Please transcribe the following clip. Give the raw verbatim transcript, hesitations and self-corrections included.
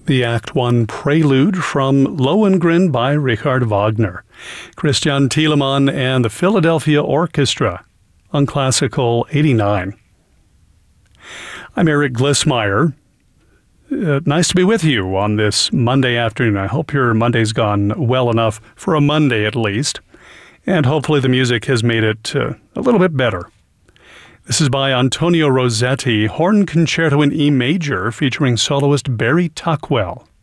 The Act One Prelude from Lohengrin by Richard Wagner, Christian Thielemann and the Philadelphia Orchestra on Classical eighty-nine. I'm Eric Glissmeyer. Uh, nice to be with you on this Monday afternoon. I hope your Monday's gone well enough for a Monday at least, and hopefully the music has made it uh, a little bit better. This is by Antonio Rossetti, Horn Concerto in E Major, featuring soloist Barry Tuckwell.